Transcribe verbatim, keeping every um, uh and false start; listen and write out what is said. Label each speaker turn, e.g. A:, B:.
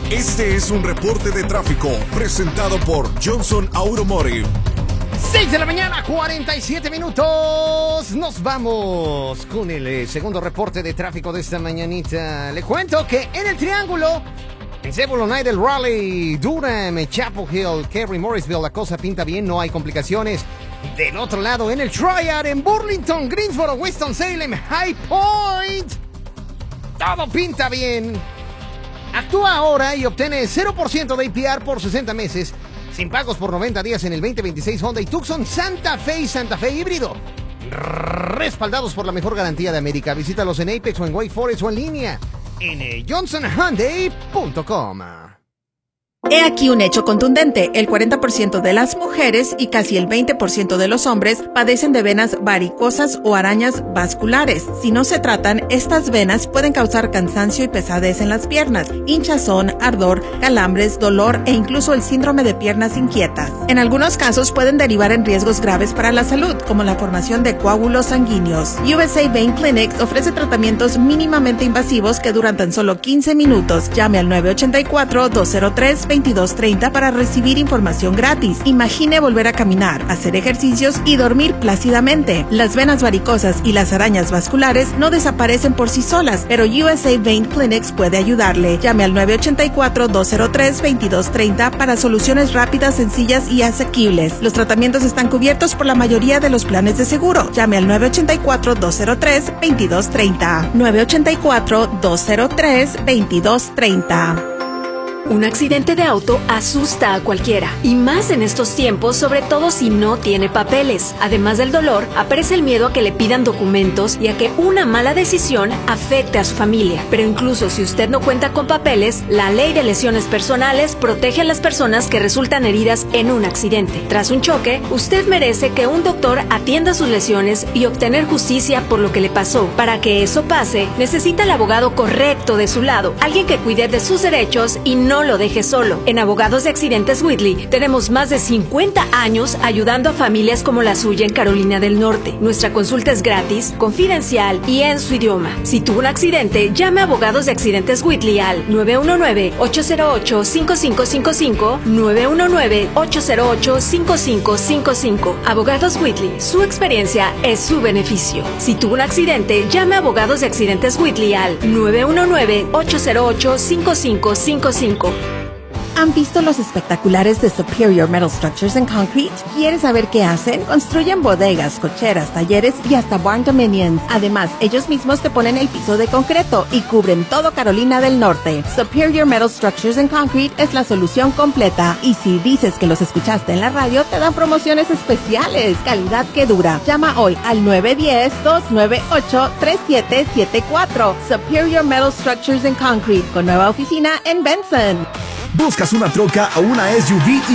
A: Este es un reporte de tráfico presentado por Johnson Automotive.
B: seis de la mañana, cuarenta y siete minutos. Nos vamos con el eh, segundo reporte de tráfico de esta mañanita. Le cuento que en el Triángulo, en Zebulon Idle, Raleigh, Durham, Chapel Hill, Cary, Morrisville, la cosa pinta bien, no hay complicaciones. Del otro lado, en el Triad, en Burlington, Greensboro, Winston-Salem, High Point, todo pinta bien. Actúa ahora y obtiene cero por ciento de A P R por sesenta meses, sin pagos por noventa días en el veinte veintiséis Hyundai Tucson Santa Fe y Santa Fe híbrido. Respaldados por la mejor garantía de América. Visítalos en Apex o en Wake Forest o en línea en johnson hyundai punto com.
C: He aquí un hecho contundente. El cuarenta por ciento de las mujeres y casi el veinte por ciento de los hombres padecen de venas varicosas o arañas vasculares. Si no se tratan, estas venas pueden causar cansancio y pesadez en las piernas, hinchazón, ardor, calambres, dolor e incluso el síndrome de piernas inquietas. En algunos casos pueden derivar en riesgos graves para la salud, como la formación de coágulos sanguíneos. U S A Vein Clinics ofrece tratamientos mínimamente invasivos que duran tan solo quince minutos. Llame al nueve ocho cuatro, dos cero tres, veintidós treinta para recibir información gratis. Imagine volver a caminar, hacer ejercicios y dormir plácidamente. Las venas varicosas y las arañas vasculares no desaparecen por sí solas, pero U S A Vein Clinics puede ayudarle. Llame al nueve ocho cuatro, dos cero tres, veintidós treinta para soluciones rápidas, sencillas y asequibles. Los tratamientos están cubiertos por la mayoría de los planes de seguro. Llame al nueve ocho cuatro, dos cero tres, veintidós treinta. nueve ocho cuatro, dos cero tres, veintidós treinta.
D: Un accidente de auto asusta a cualquiera, y más en estos tiempos, sobre todo si no tiene papeles. Además del dolor, aparece el miedo a que le pidan documentos y a que una mala decisión afecte a su familia. Pero incluso si usted no cuenta con papeles, la ley de lesiones personales protege a las personas que resultan heridas en un accidente. Tras un choque, usted merece que un doctor atienda sus lesiones y obtener justicia por lo que le pasó. Para que eso pase, necesita el abogado correcto de su lado, alguien que cuide de sus derechos y no No lo deje solo. En Abogados de Accidentes Whitley tenemos más de cincuenta años ayudando a familias como la suya en Carolina del Norte. Nuestra consulta es gratis, confidencial y en su idioma. Si tuvo un accidente, llame a Abogados de Accidentes Whitley al nueve uno nueve, ocho cero ocho, cinco cinco cinco cinco, nueve uno nueve, ocho cero ocho, cinco cinco cinco cinco. Abogados Whitley, su experiencia es su beneficio. Si tuvo un accidente, llame a Abogados de Accidentes Whitley al nueve uno nueve, ocho cero ocho, cinco cinco cinco cinco.
C: ¿Han visto los espectaculares de Superior Metal Structures and Concrete? ¿Quieres saber qué hacen? Construyen bodegas, cocheras, talleres y hasta barn dominions. Además, ellos mismos te ponen el piso de concreto y cubren todo Carolina del Norte. Superior Metal Structures and Concrete es la solución completa. Y si dices que los escuchaste en la radio, te dan promociones especiales. Calidad que dura. Llama hoy al nueve uno cero, dos nueve ocho, tres siete siete cuatro. Superior Metal Structures and Concrete, con nueva oficina en Benson.
A: ¿Buscas una troca o una S U V